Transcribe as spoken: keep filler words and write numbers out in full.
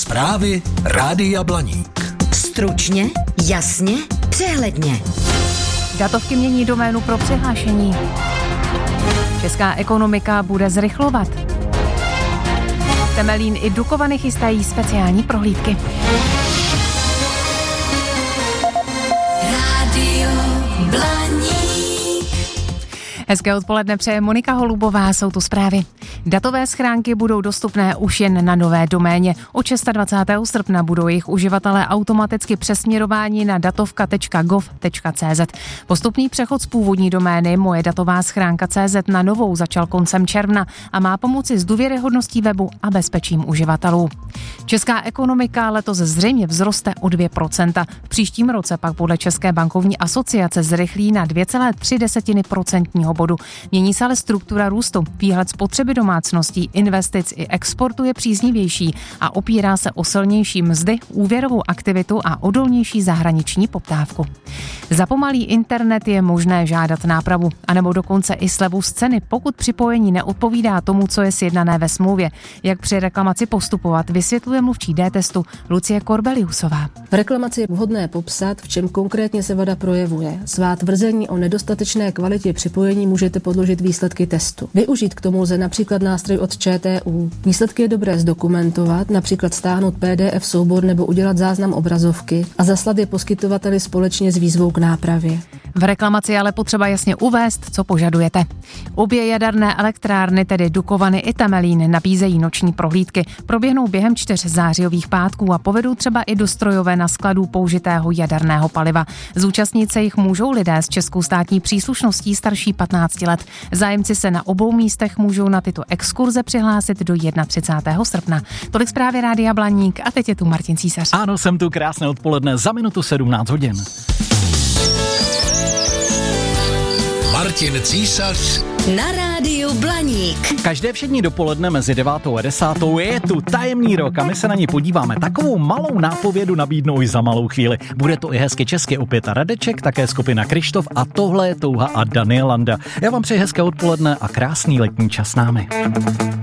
Zprávy Rádia Blaník. Stručně, jasně, přehledně. Datovky mění doménu pro přihlášení. Česká ekonomika bude zrychlovat. Temelín i Dukovany chystají speciální prohlídky. Rádio Blaník. Hezké odpoledne přeje Monika Holubová, jsou tu zprávy. Datové schránky budou dostupné už jen na nové doméně. Od dvacátého šestého srpna budou jejich uživatelé automaticky přesměrováni na datovka tečka gov tečka cz. Postupný přechod z původní domény moje datová schránka tečka cz na novou začal koncem června a má pomoci s důvěryhodností webu a bezpečím uživatelů. Česká ekonomika letos zřejmě vzroste o dvě procenta. V příštím roce pak podle České bankovní asociace zrychlí na dvě celé tři procentního bodu. Mění se ale struktura růstu. Výhled spotřeby domácností, investic i exportu je příznivější a opírá se o silnější mzdy, úvěrovou aktivitu a odolnější zahraniční poptávku. Za pomalý internet je možné žádat nápravu, anebo dokonce i slevu z ceny, pokud připojení neodpovídá tomu, co je sjednané ve smlouvě. Jak při reklamaci postupovat, vysvětluje mluvčí D-testu Lucie Korbeliusová. V reklamaci je vhodné popsat, v čem konkrétně se vada projevuje. Svá tvrzení o nedostatečné kvalitě připojení můžete podložit výsledky testu. Využít k tomu lze například nástroj od ČTÚ. Výsledky je dobré zdokumentovat, například stáhnout P D F soubor nebo udělat záznam obrazovky a zaslat je poskytovateli společně s výzvou k nápravě. V reklamaci ale potřeba jasně uvést, co požadujete. Obě jaderné elektrárny, tedy Dukovany i Temelín, nabízejí noční prohlídky. Proběhnou během čtyř zářijových pátků a povedou třeba i do strojové na skladů použitého jaderného paliva. Zúčastnit se jich můžou lidé s českou státní příslušností starší patnáct let. Zájemci se na obou místech můžou na tyto exkurze přihlásit do třicátého prvního srpna. Tolik zprávy Rádia Blaník a teď je tu Martin Císař. Ano, jsem tu, krásné odpoledne, za minutu sedmnáct hodin. Martin Císař Na Rádiu Blaník. Každé všední dopoledne mezi devátou a desátou je tu tajemný rok a my se na ně podíváme. Takovou malou nápovědu nabídnou i za malou chvíli. Bude to i hezky česky opět a Radeček, také skupina Kryštof a tohle je Touha a Daniel Landa. Já vám přeji hezké odpoledne a krásný letní čas s námi.